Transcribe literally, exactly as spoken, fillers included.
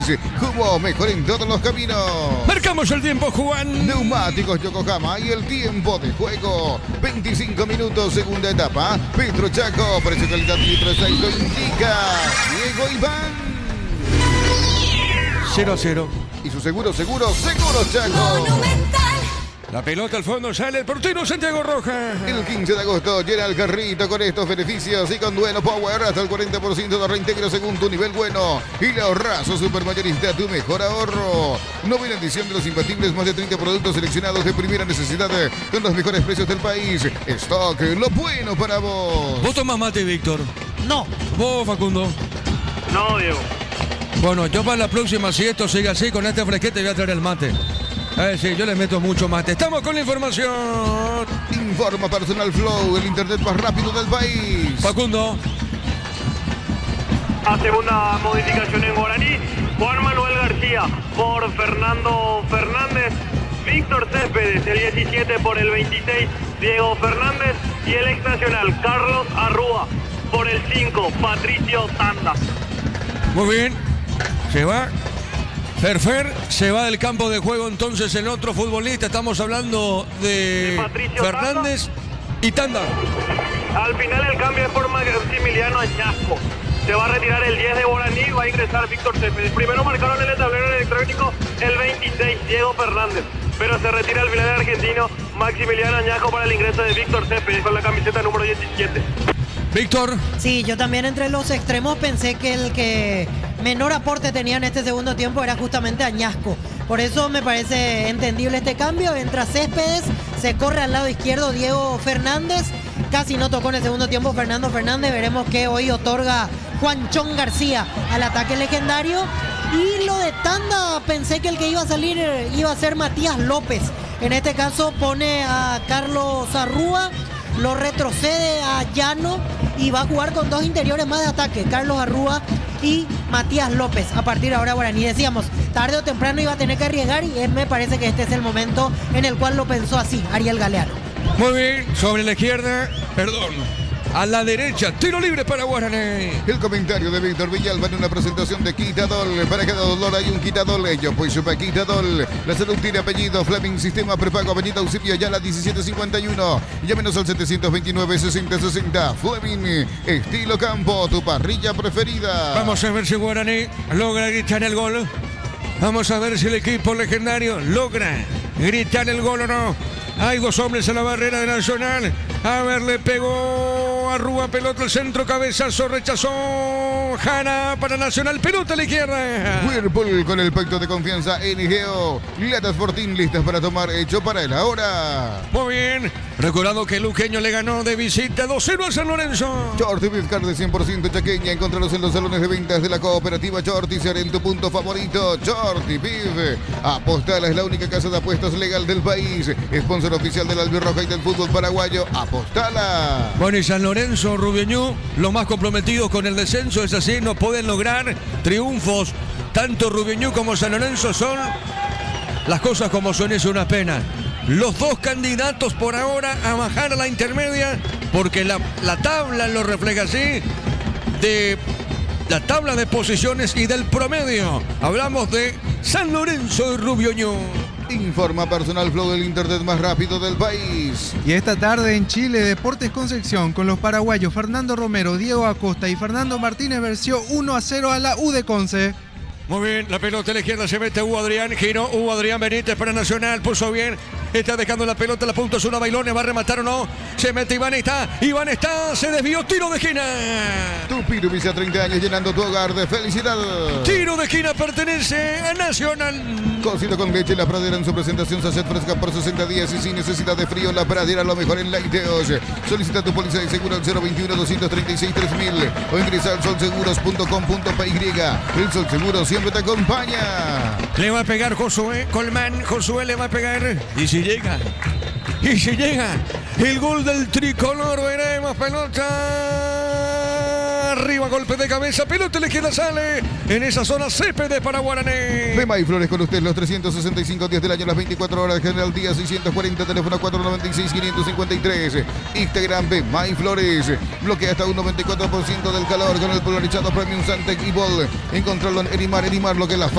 Como mejor en todos los caminos. Marcamos el tiempo, Juan. Neumáticos Yokohama y el tiempo de juego. veinticinco minutos, segunda etapa. Petro Chaco, precio calidad litro seis lo indica. Diego Iván. cero a cero. Y su seguro, seguro, seguro Chaco. Monumental. La pelota al fondo, sale el portero Santiago Rojas. El quince de agosto llena el carrito con estos beneficios y con Duelo Power hasta el cuarenta por ciento de reintegro según tu nivel bueno. Y la ahorrazo supermayorista, tu mejor ahorro. Novena edición de los imbatibles, más de treinta productos seleccionados de primera necesidad con los mejores precios del país. Stock, lo bueno para vos. ¿Vos tomás mate, Víctor? No. ¿Vos, Facundo? No, Diego. Bueno, yo para la próxima, si esto sigue así, con este fresquete voy a traer el mate. Eh, sí, yo le meto mucho mate. Estamos con la información. Informa Personal Flow, el internet más rápido del país. Facundo. A segunda modificación en Guaraní, Juan Manuel García por Fernando Fernández, Víctor Céspedes el diecisiete por el veintiséis, Diego Fernández y el ex nacional Carlos Arrúa por el cinco, Patricio Tanda. Muy bien. Se va. Ferfer se va del campo de juego entonces el otro futbolista. Estamos hablando de, De Patricio Fernández y Tanda. Al final el cambio es por Maximiliano Añasco. Se va a retirar el diez de Guaraní y va a ingresar Víctor Céspedes. Primero marcaron en el tablero electrónico el veintiséis, Diego Fernández. Pero se retira al final el argentino Maximiliano Añasco para el ingreso de Víctor Céspedes con la camiseta número diecisiete. Víctor. Sí, yo también entre los extremos pensé que el que menor aporte tenía en este segundo tiempo era justamente Añasco. Por eso me parece entendible este cambio. Entra Céspedes, se corre al lado izquierdo Diego Fernández. Casi no tocó en el segundo tiempo Fernando Fernández. Veremos qué hoy otorga Juanchón García al ataque legendario. Y lo de Tanda, pensé que el que iba a salir iba a ser Matías López. En este caso pone a Carlos Arrúa, lo retrocede a Llano y va a jugar con dos interiores más de ataque, Carlos Arrúa y Matías López. A partir de ahora, Guaraní, decíamos, tarde o temprano iba a tener que arriesgar y me parece que este es el momento en el cual lo pensó así Ariel Galeano. Muy bien, sobre la izquierda, perdón, a la derecha, tiro libre para Guaraní. El comentario de Víctor Villalba en una presentación de Quitadol. Para cada dolor hay un Quitadol. Ello pues supa Quitadol. La salud tiene apellido. Fleming Sistema Prepago Avenida Eusebio Ayala diecisiete cincuenta y uno. Llámenos al setecientos veintinueve, sesenta sesenta. Fleming, estilo campo, tu parrilla preferida. Vamos a ver si Guaraní logra gritar el gol. Vamos a ver si el equipo legendario logra gritar el gol o no. Hay dos hombres en la barrera de Nacional. A ver, le pegó Arrúa, pelota al centro, cabezazo, rechazó Jana para Nacional, pelota a la izquierda. Whirlpool con el pacto de confianza N G O. Latas Fortín listas para tomar, hecho para el ahora. Muy bien. Recordando que Luqueño le ganó de visita dos cero a San Lorenzo. Shorty Bizcar de cien por ciento chaqueña. Encontralos en los salones de ventas de la cooperativa Shorty. Será en tu punto favorito. Shorty Beef. Apostala es la única casa de apuestas legal del país. Sponsor oficial del Albirroja y del fútbol paraguayo. Apostala. Bueno, y San Lorenzo, Rubioñú, los más comprometidos con el descenso, es así, no pueden lograr triunfos. Tanto Rubioñú como San Lorenzo son las cosas como son, es una pena. Los dos candidatos por ahora a bajar a la intermedia, porque la, la tabla lo refleja así, de la tabla de posiciones y del promedio. Hablamos de San Lorenzo y Rubioñú. Informa Personal Flow, del internet más rápido del país. Y esta tarde en Chile, Deportes Concepción con los paraguayos Fernando Romero, Diego Acosta y Fernando Martínez venció uno a cero a la U de Conce. Muy bien, la pelota a la izquierda se mete Hugo Adrián, giró Hugo Adrián Benítez para Nacional, puso bien, está dejando la pelota, la punta Zuna Bailones, va a rematar o no, se mete Iván está, Iván está, se desvió, tiro de esquina. Tu Pirubisa, treinta años llenando tu hogar de felicidad. Tiro de esquina pertenece a Nacional. Cocido con leche, La Pradera en su presentación sachet fresca por sesenta días y sin necesidad de frío. La Pradera, lo mejor en lácteos. Solicita tu póliza de seguro al cero veintiuno, doscientos treinta y seis, tres mil o ingresa al solseguros punto com punto p y. El Sol Seguro siempre te acompaña. Le va a pegar Josué Colmán, Josué le va a pegar. Y si llega, y si llega el gol del tricolor, veremos pelota arriba. arriba, golpe de cabeza, pelota a la izquierda sale. En esa zona Céspedes para Guaraní. Bema y Flores con usted los trescientos sesenta y cinco días del año, las veinticuatro horas. General Díaz seiscientos cuarenta, teléfono cuatro noventa y seis, quinientos cincuenta y tres. Instagram Bema y Flores. Bloquea hasta un noventa y cuatro por ciento del calor con el polarizado Premium Santec y Ball. Encontrarlo en Erimar, Erimar, lo que es la